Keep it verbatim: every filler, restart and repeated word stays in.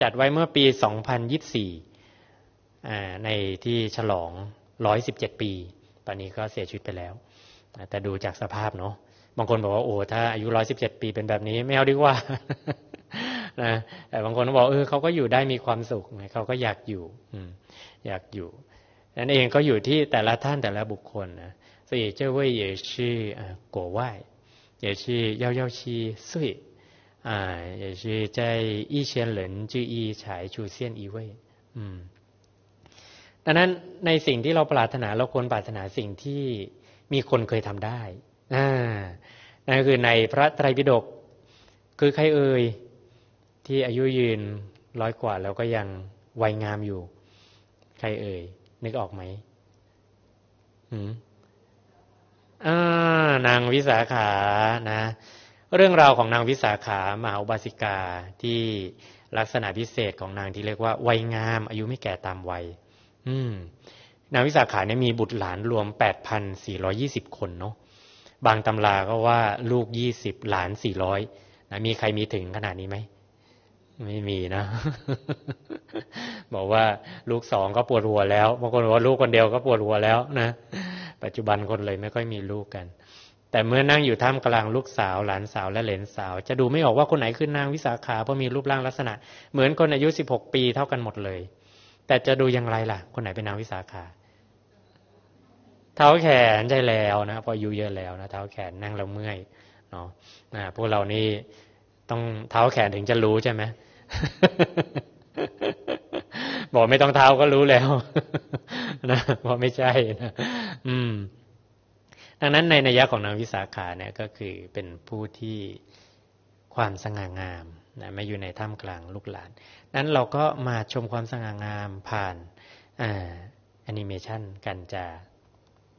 จัดไว้เมื่อปีสองพันยี่สิบสี่อ่าในที่ฉลองหนึ่งร้อยสิบเจ็ดปีตอนนี้ก็เสียชีวิตไปแล้วแต่ดูจากสภาพเนาะบางคนบอกว่าโอ้ถ้าอายุหนึ่งร้อยสิบเจ็ดปีเป็นแบบนี้ไม่เอาดีกว่า นะแต่บางคนก็บอกเออเขาก็อยู่ได้มีความสุขเขาก็อยากอยู่อยากอยู่นั่นเองก็อยู่ที่แต่ละท่านแต่ละบุคคลนะ所以这位也是呃国外也是幺幺七岁啊也是在一千人之一才出现一位嗯ดังนั้นในสิ่งที่เราปรารถนาเราควรปรารถนาสิ่งที่มีคนเคยทำได้อ่านั่นคือในพระไตรปิฎกคือใครเอ่ยที่อายุยืนร้อยกว่าแล้วก็ยังวัยงามอยู่ใครเอ่ยนึกออกไหมหืมอ่านางวิสาขานะเรื่องราวของนางวิสาขามหาอุบาสิกาที่ลักษณะพิเศษของนางที่เรียกว่าวัยงามอายุไม่แก่ตามวัยอืมนางวิสาขาเนี่ยมีบุตรหลานรวม แปดพันสี่ร้อยยี่สิบ คนเนาะบางตำราก็ว่าลูกยี่สิบหลานสี่ร้อยนะมีใครมีถึงขนาดนี้ไหมไม่มีนะ บอกว่าลูกสองก็ปวดหัวแล้วบางคนบอกว่าลูกคนเดียวก็ปวดหัวแล้วนะปัจจุบันคนเลยไม่ค่อยมีลูกกันแต่เมื่อนั่งอยู่ท่ามกลางลูกสาวหลานสาวและเหลนสาวจะดูไม่ออกว่าคนไหนคือนางวิสาขาเพราะมีรูปร่างลักษณะเหมือนคนอายุสิบหกปีเท่ากันหมดเลยแต่จะดูอย่างไรล่ะคนไหนเป็นนางวิสาขาเท้าแขนใช่แล้วนะพออายุเยอะแล้วนะเท้าแขนนั่งแล้วเมื่อยเนาะนะพวกเรานี่ต้องเท้าแขนถึงจะรู้ใช่ไหม บอกไม่ต้องเท้าก็รู้แล้ว นะเพราะไม่ใช่นะอืมดังนั้นในนัยยะของนางวิสาขาเนี่ยก็คือเป็นผู้ที่ความสง่างามนะมาอยู่ในท่ามกลางลูกหลานนั้นเราก็มาชมความสง่างามผ่านอ่าแอนิเมชันกันจะ